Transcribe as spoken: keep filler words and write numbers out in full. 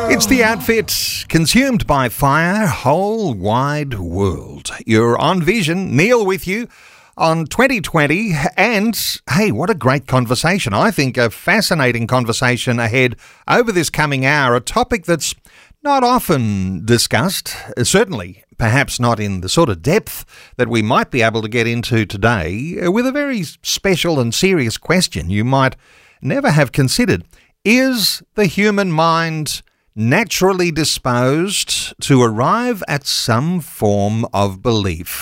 It's the outfit consumed by fire, whole wide world. You're on Vision, Neil with you on twenty twenty, and hey, what a great conversation. I think a fascinating conversation ahead over this coming hour, a topic that's not often discussed, certainly perhaps not in the sort of depth that we might be able to get into today, with a very special and serious question you might never have considered. Is the human mind naturally disposed to arrive at some form of belief?